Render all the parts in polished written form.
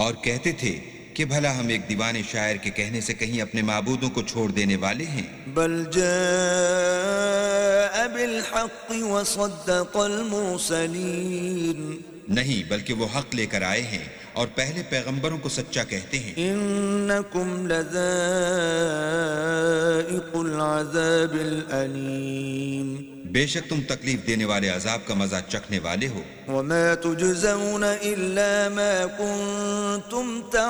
اور کہتے تھے کہ بھلا ہم ایک دیوانے شاعر کے کہنے سے کہیں اپنے معبودوں کو چھوڑ دینے والے ہیں؟ بل جاء بالحق وصدق المرسلین، نہیں، بلکہ وہ حق لے کر آئے ہیں اور پہلے پیغمبروں کو سچا کہتے ہیں۔ انکم لذائق العذاب الالیم، بے شک تم تکلیف دینے والے عذاب کا مزہ چکھنے والے ہو۔ وما تجزون الا ما کنتم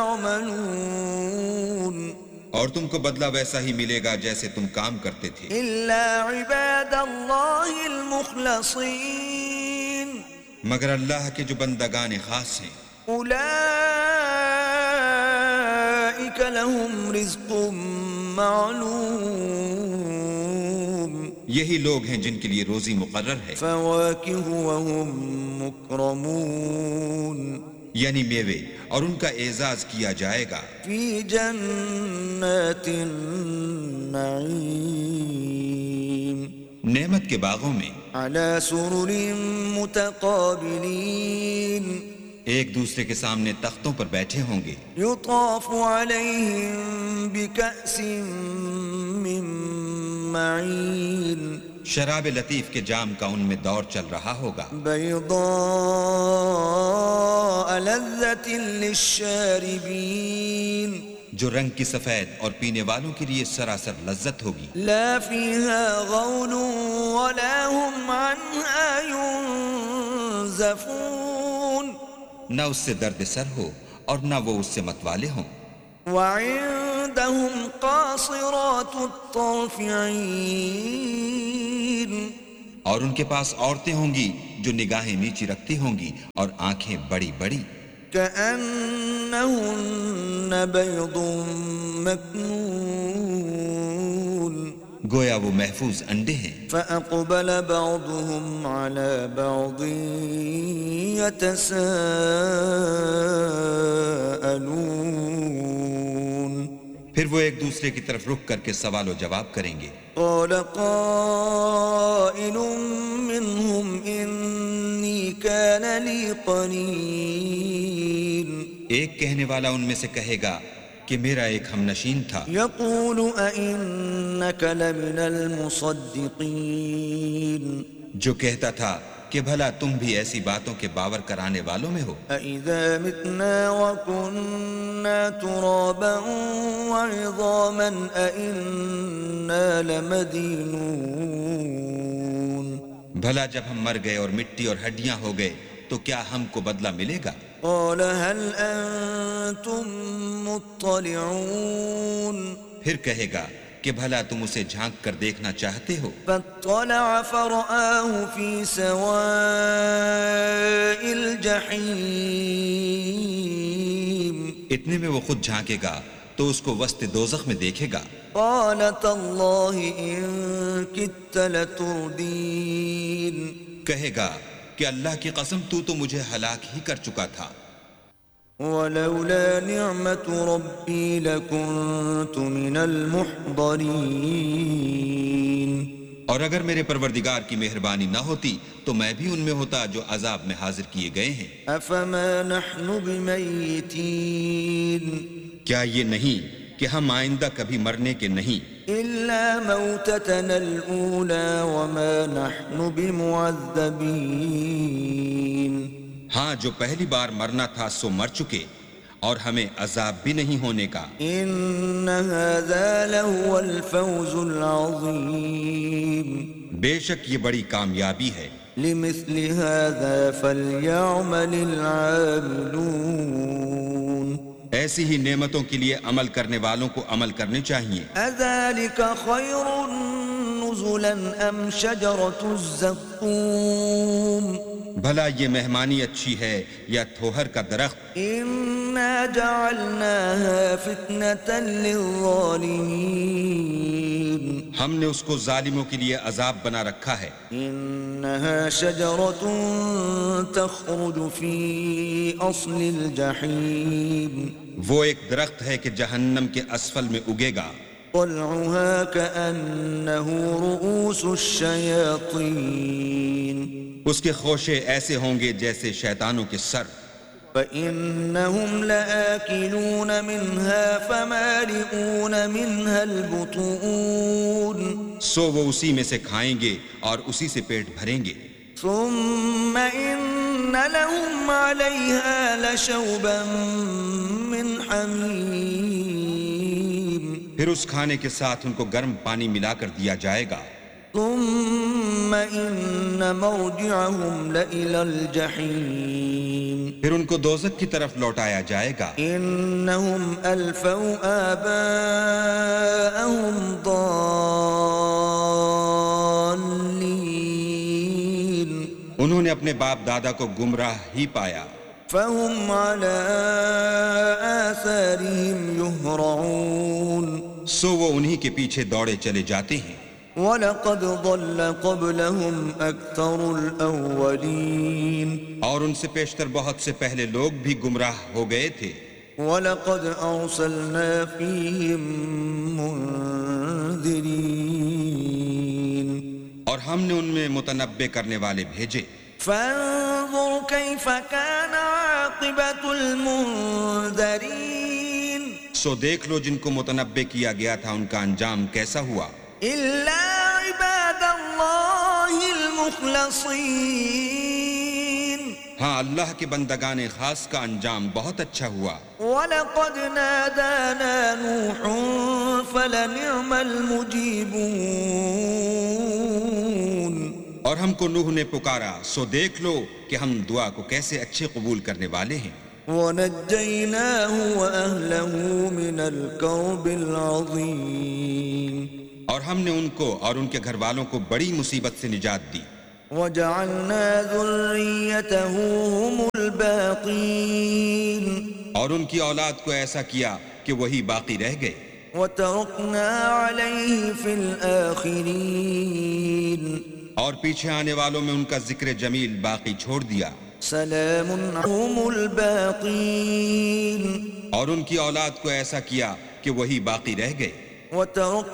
تعملون، اور تم کو بدلہ ویسا ہی ملے گا جیسے تم کام کرتے تھے، الا عباد اللہ المخلصین، مگر اللہ کے جو بندگان خاص ہیں، اولئک لهم رزق معلوم، یہی لوگ ہیں جن کے لیے روزی مقرر ہے، فواکہ وهم مکرمون، یعنی میوے، اور ان کا اعزاز کیا جائے گا فی جنات النعیم، نعمت کے باغوں میں، علی سرر متقابلین، ایک دوسرے کے سامنے تختوں پر بیٹھے ہوں گے، یطاف علیہم بکأس من معین، شراب لطیف کے جام کا ان میں دور چل رہا ہوگا، بیضاء لذۃ للشاربین، جو رنگ کی سفید اور پینے والوں کے لیے سراسر لذت ہوگی، لا فیہا غول ولا هم عنہا ينزفون، نہ اس سے درد سر ہو اور نہ وہ اس سے متوالے ہوں، وعندهم قاصرات الطرف عین، اور ان کے پاس عورتیں ہوں گی جو نگاہیں نیچی رکھتی ہوں گی اور آنکھیں بڑی بڑی، كأنهن بيض مكنون، گویا وہ محفوظ انڈے ہیں، فأقبل بعضهم على بعض يتساءلون، پھر وہ ایک دوسرے کی طرف رخ کر کے سوال و جواب کریں گے، قال قائل منهم إني كان لي قرين، ایک کہنے والا ان میں سے کہے گا کہ میرا ایک ہم نشین تھا، يقول أئنك لمن المصدقين، جو کہتا تھا کہ بھلا تم بھی ایسی باتوں کے باور کرانے والوں میں ہو، أَإِذَا مِتْنَا وَكُنَّا تُرَابًا وَعِظَامًا أَإِنَّا لَمَدِينُونَ، بھلا جب ہم مر گئے اور مٹی اور ہڈیاں ہو گئے تو کیا ہم کو بدلہ ملے گا؟ قال هل أنتم مطلعون، پھر کہے گا کہ بھلا تم اسے جھانک کر دیکھنا چاہتے ہو، فاطلع فرآه في سواء الجحيم، اتنے میں وہ خود جھانکے گا تو اس کو وسط دوزخ میں دیکھے گا، قال تالله إن كدت لتردين، کہے گا کہ اللہ کی قسم تو مجھے ہلاک ہی کر چکا تھا، ولولا نعمت ربی لکنت من المحضرین، اور اگر میرے پروردگار کی مہربانی نہ ہوتی تو میں بھی ان میں ہوتا جو عذاب میں حاضر کیے گئے ہیں۔ افما نحن بمیتین، کیا یہ نہیں کہ ہم آئندہ کبھی مرنے کے نہیں، الا موتتنا الاولی وما نحن بمعذبین، ہاں جو پہلی بار مرنا تھا سو مر چکے اور ہمیں عذاب بھی نہیں ہونے کا، ان هذا لهو الفوز العظیم، بے شک یہ بڑی کامیابی ہے، لمثل هذا فليعمل العاملون، ایسی ہی نعمتوں کے لیے عمل کرنے والوں کو عمل کرنے چاہیے۔ اذلك خیر نزلا ام شجرة الزقوم، بھلا یہ مہمانی اچھی ہے یا تھوہر کا درخت؟ انا جعلناها فتنة للظالمین، ہم نے اس کو ظالموں کے لیے عذاب بنا رکھا ہے، انها شجرة تخرج في اصل الجحیم، وہ ایک درخت ہے کہ جہنم کے اسفل میں اگے گا، طلعها كأنه رؤوس الشياطين، اس کے خوشے ایسے ہوں گے جیسے شیطانوں کے سر، فإنهم لآكلون منها فمالئون منها البطون سو وہ اسی میں سے کھائیں گے اور اسی سے پیٹ بھریں گے. ثم إن لهم عليها لشوبا من حميم پھر اس کھانے کے ساتھ ان کو گرم پانی ملا کر دیا جائے گا. ثم إن مرجعهم لإلى الجحيم پھر ان کو دوزخ کی طرف لوٹایا جائے گا. إنهم ألفوا آباءهم ضالين انہوں نے اپنے باپ دادا کو گمراہ ہی پایا. فهم على آثارهم يهرعون سو وہ انہی کے پیچھے دوڑے چلے جاتے ہیں. وَلَقَدْ ضَلَّ قَبْلَهُمْ أَكْثَرُ الْأَوَّلِينَ اور ان سے پیشتر بہت سے پہلے لوگ بھی گمراہ ہو گئے تھے. وَلَقَدْ أَرْسَلْنَا فِيهِمْ مُنذِرِينَ اور ہم نے ان میں متنبع کرنے والے بھیجے. فَانظُرْ كَيْفَ كَانَ عَاقِبَةُ الْمُنذَرِينَ سو دیکھ لو جن کو متنبع کیا گیا تھا ان کا انجام کیسا ہوا. إِلَّا عِبَادَ اللَّهِ الْمُخْلَصِينَ ہاں اللہ کے بندگان خاص کا انجام بہت اچھا ہوا. وَلَقَدْ نَادَانَا نُوحٌ فَلَنِعْمَ الْمُجِيبُونَ اور ہم کو نوح نے پکارا سو دیکھ لو کہ ہم دعا کو کیسے اچھے قبول کرنے والے ہیں. وَنَجَّيْنَاهُ وَأَهْلَهُ مِنَ الْكَرْبِ الْعَظِيمِ اور ہم نے ان کو اور ان کے گھر والوں کو بڑی مصیبت سے نجات دی. وَجَعَلْنَا ذُرِّيَّتَهُ هُمُ الْبَاقِينَ اور ان کی اولاد کو ایسا کیا کہ وہی باقی رہ گئے. وَتَرَكْنَا عَلَيْهِ فِي الْآخِرِينَ اور پیچھے آنے والوں میں ان کا ذکر جمیل باقی چھوڑ دیا. سلام هم الباقين اور ان کی اولاد کو ایسا کیا کہ وہی باقی رہ گئے. وترك